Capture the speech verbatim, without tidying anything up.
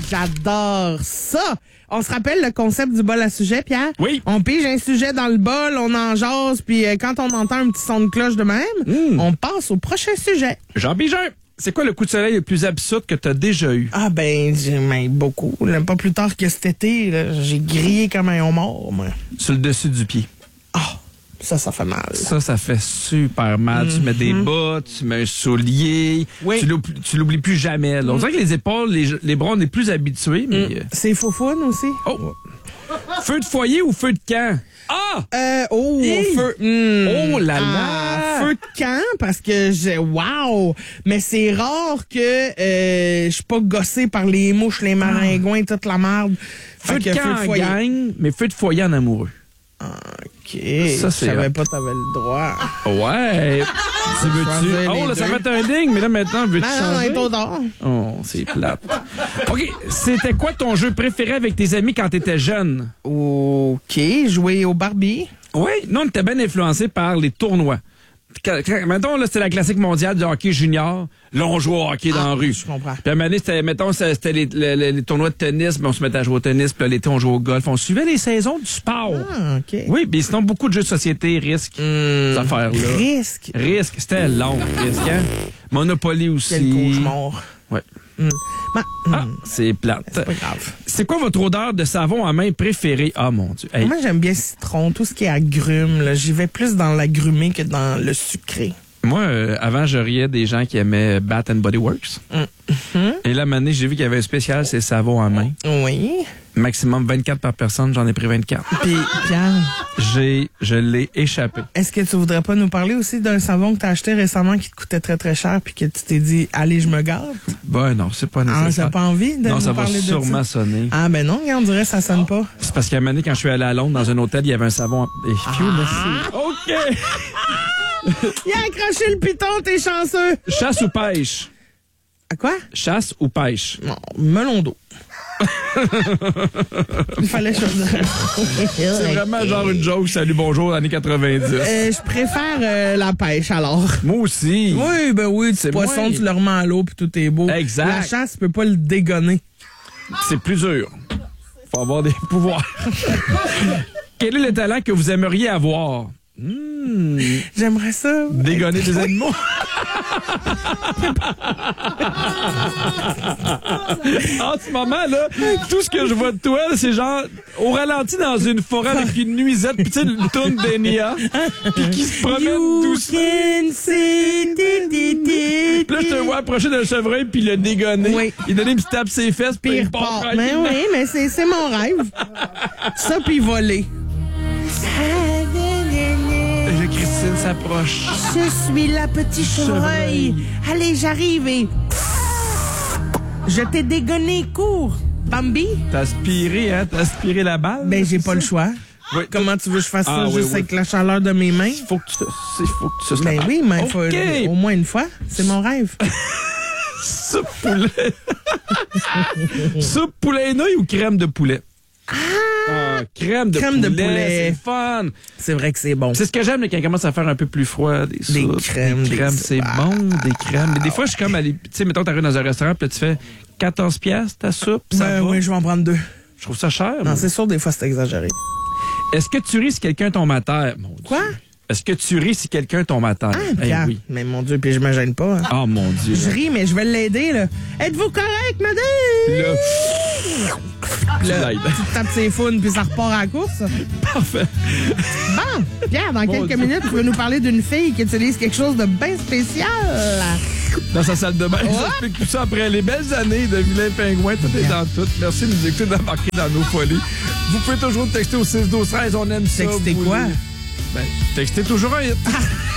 j'adore ça. On se rappelle le concept du bol à sujet, Pierre? Oui. On pige un sujet dans le bol, on en jase, puis euh, quand on entend un petit son de cloche de même, mm. on passe au prochain sujet. Jean Bigin, c'est quoi le coup de soleil le plus absurde que t'as déjà eu? Ah ben, j'aimais beaucoup. Là, pas plus tard que cet été, là, j'ai grillé comme un homard, moi. Sur le dessus du pied. Ah, ça, ça fait mal. Ça, ça fait super mal. Mm-hmm. Tu mets des bottes, tu mets un soulier. Oui. Tu l'oublies, tu l'oublies plus jamais. Là. On dirait que les épaules, les, les bras, on est plus habitués. Mais... Mm. C'est faux-foune aussi. Oh! Feu de foyer ou feu de camp? Ah! Euh, oh, hey. feu. Mm, oh là là! Ah, feu de camp, parce que j'ai. Wow! Mais c'est rare que euh, je suis pas gossé par les mouches, les maringouins, toute la merde. Feu de camp en gang, mais feu de foyer en amoureux. OK. Ça, c'est. Je savais pas que t'avais le droit. Ouais. Tu veux-tu. Oh, là, ça va être un ding, mais là, maintenant, veux-tu non, changer? Non, non, d'or. Oh, c'est plate. OK. C'était quoi ton jeu préféré avec tes amis quand t'étais jeune? OK. Jouer au Barbie. Oui. Nous, on était bien influencés par les tournois. Mettons, là, c'était la classique mondiale du hockey junior. Là, on jouait au hockey dans ah, la rue. Je comprends. Puis à un moment donné, c'était, mettons, c'était les, les, les tournois de tennis, mais on se mettait à jouer au tennis. Puis là, l'été, on jouait au golf. On suivait les saisons du sport. Ah, OK. Oui, puis sinon, beaucoup de jeux de société, risques, mmh, ces affaires-là. Risque. Risque. C'était long, risque, hein? Monopoly aussi. Quel cauchemar. Ouais. Mmh. Ben, ah, mmh. c'est plate. C'est pas grave. C'est quoi votre odeur de savon à main préférée? Ah, mon Dieu. Hey. Moi, j'aime bien citron, tout ce qui est agrumes. Là. J'y vais plus dans l'agrumé que dans le sucré. Moi, euh, avant, je riais des gens qui aimaient Bath and Body Works. Mm-hmm. Et là, maintenant, j'ai vu qu'il y avait un spécial, c'est savon à main. Oui. Maximum vingt-quatre par personne, j'en ai pris vingt-quatre. Puis, Pierre, j'ai, je l'ai échappé. Est-ce que tu voudrais pas nous parler aussi d'un savon que tu as acheté récemment qui te coûtait très très cher puis que tu t'es dit, allez, je me garde? Ben non, c'est pas nécessaire. Ah, t'as pas envie de non, nous ça parler de ça? Non, ça va sûrement sonner. Ah, ben non, on dirait que ça sonne pas. C'est parce qu'à un moment donné, quand je suis allé à Londres, dans un hôtel, il y avait un savon. Et ah. merci. OK! Il a accroché le piton, t'es chanceux! Chasse ou pêche? À quoi? Chasse ou pêche? Non, melon d'eau. Il fallait choisir. C'est vraiment genre une joke, salut, bonjour, années quatre-vingt-dix. Euh, je préfère euh, la pêche, alors. Moi aussi. Oui, ben oui, du poisson, moins... tu le remets à l'eau, puis tout est beau. Exact. La chasse, tu peux pas le dégonner. C'est plus dur. Faut avoir des pouvoirs. Quel est le talent que vous aimeriez avoir? Mmh. J'aimerais ça. Dégonner des animaux. En ce moment-là, tout ce que je vois de toi, là, c'est genre au ralenti dans une forêt avec une nuisette, pis tu sais, une toune d'Enya, pis qui se promène doucement. Puis là, je te vois approcher d'un chevreuil pis le dégonner. Oui. Il donne une petite tape ses fesses pis il part. Mais oui, mais c'est, c'est mon rêve. Ça pis voler. Christine s'approche. Je suis la petite chevreuil. Allez, j'arrive et... Je t'ai dégonné court. Bambi? T'as aspiré, hein? T'as aspiré la balle? Ben, j'ai pas ça? le choix. Oui. Comment tu veux que je fasse ah, ça oui, juste oui. avec la chaleur de mes mains? Faut que tu te... Faut que tu te... Ben oui, mais okay. faut au moins une fois. C'est mon rêve. Soupe poulet. Soupe poulet nouilles ou crème de poulet? Ah! Ah, crème de crème poulet, de poulet. c'est fun. C'est vrai que c'est bon. C'est ce que j'aime, quand il commence à faire un peu plus froid, des soupes, des crèmes, des crèmes, des... c'est ah. bon, des crèmes. Mais des fois, je suis comme, tu sais, mettons, t'arrives dans un restaurant, puis là, tu fais quatorze piastres ta soupe, ça ben, va. Oui, je vais en prendre deux. Je trouve ça cher. Non, c'est sûr, des fois, c'est exagéré. Est-ce que tu ris si quelqu'un tombe à terre? Mon Dieu. Quoi? Est-ce que tu ris si quelqu'un tombe à terre? Ah, Pierre. Eh oui. Mais mon Dieu, puis je me gêne pas. Hein. Oh mon Dieu. Je ris, mais je vais l'aider, là. Êtes-vous correct, madame? Là. Là, tu tapes ses founes, puis ça repart à la course. Parfait. Bon, Pierre, dans mon quelques Dieu. minutes, tu vas nous parler d'une fille qui utilise quelque chose de bien spécial. Dans sa salle de bain. Oh. J'explique tout ça après les belles années de Vilain Pingouin. Tout est dans tout. Merci de nous écouter, d'embarquer dans nos folies. Vous pouvez toujours texter au six douze treize. On aime ça. Texter quoi? Ben, textez toujours un hit.